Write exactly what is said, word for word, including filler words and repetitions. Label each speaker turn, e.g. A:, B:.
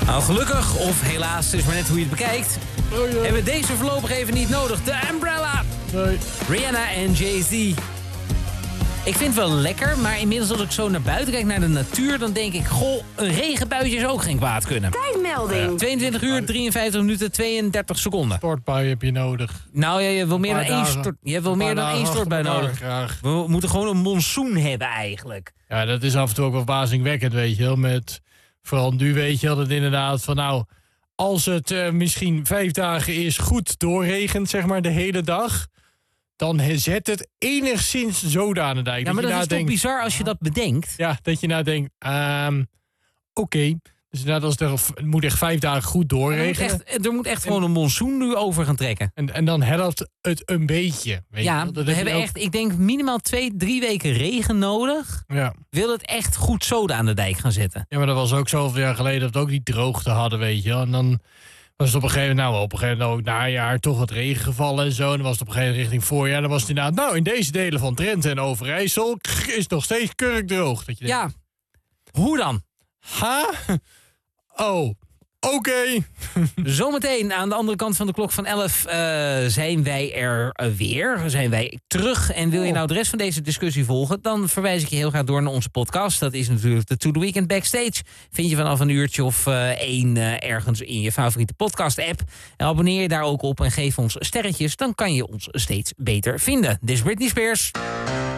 A: Nou, gelukkig, of helaas, het is maar net hoe je het bekijkt...
B: Oh, ja.
A: hebben we deze voorlopig even niet nodig. De Umbrella.
B: Nee.
A: Rihanna en Jay-Z. Ik vind het wel lekker, maar inmiddels als ik zo naar buiten kijk, naar de natuur... dan denk ik, goh, een regenbuitje is ook geen kwaad kunnen.
C: Tijdmelding.
A: tweeëntwintig uur, drieënvijftig minuten, tweeëntertig seconden.
B: Stortbui heb je nodig.
A: Nou ja, je hebt wel meer dan
B: paar
A: één,
B: dagen.
A: stort, je hebt wel
B: Een
A: meer
B: paar
A: dan één
B: dagen
A: stortbui
B: achter
A: nodig.
B: elkaar graag.
A: We moeten gewoon een monsoon hebben eigenlijk.
B: Ja, dat is af en toe ook wel verbazingwekkend, weet je wel. Met, vooral nu weet je wel, dat inderdaad van nou... als het uh, misschien vijf dagen is goed doorregent, zeg maar, de hele dag... dan zet het enigszins zoden aan de dijk.
A: Ja, maar dat,
B: dat
A: is toch
B: denkt,
A: bizar als je dat bedenkt?
B: Ja, dat je nou denkt, um, oké... Okay. Dus inderdaad, als er, het moet echt vijf dagen goed doorregenen.
A: Er moet echt, er moet echt gewoon een monsoon nu over gaan trekken.
B: En, en dan helpt het een beetje. Weet
A: ja,
B: je? Dat
A: we
B: heb
A: hebben
B: ook...
A: echt, ik denk, minimaal twee, drie weken regen nodig.
B: Ja.
A: Wil het echt goed zoden aan de dijk gaan zetten.
B: Ja, maar dat was ook zoveel jaar geleden dat we ook die droogte hadden, weet je wel. En dan was het op een gegeven moment, nou, op een gegeven moment ook najaar toch wat regen gevallen en zo. En dan was het op een gegeven moment richting voorjaar. Dan was het inderdaad, nou, in deze delen van Drenthe en Overijssel is het nog steeds kurkdroog. Dat je denkt,
A: ja, hoe dan?
B: Ha? Oh, oké. Okay.
A: Zometeen aan de andere kant van de klok van elf uh, zijn wij er uh, weer. Zijn wij terug. En wil je nou de rest van deze discussie volgen... dan verwijs ik je heel graag door naar onze podcast. Dat is natuurlijk de To The Weekend Backstage. Vind je vanaf een uurtje of uh, één uh, ergens in je favoriete podcast-app. En abonneer je daar ook op en geef ons sterretjes. Dan kan je ons steeds beter vinden. Dit is Britney Spears.